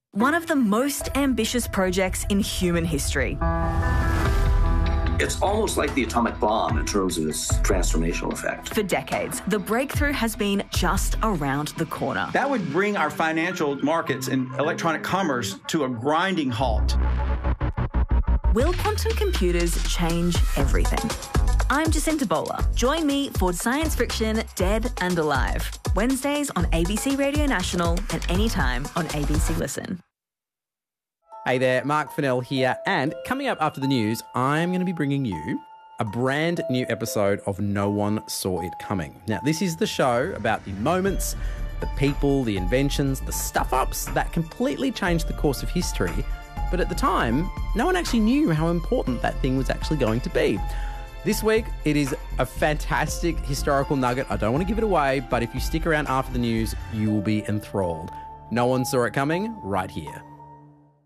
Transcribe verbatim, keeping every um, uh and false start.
One of the most ambitious projects in human history. It's almost like the atomic bomb in terms of its transformational effect. For decades, the breakthrough has been just around the corner. That would bring our financial markets and electronic commerce to a grinding halt. Will quantum computers change everything? I'm Jacinta Bowler. Join me for Science Friction Dead and Alive. Wednesdays on A B C Radio National and anytime on A B C Listen. Hey there, Mark Fennell here, and coming up after the news, I'm going to be bringing you a brand new episode of No One Saw It Coming. Now, this is the show about the moments, the people, the inventions, the stuff-ups that completely changed the course of history, but at the time, no one actually knew how important that thing was actually going to be. This week, it is a fantastic historical nugget. I don't want to give it away, but if you stick around after the news, you will be enthralled. No One Saw It Coming, right here.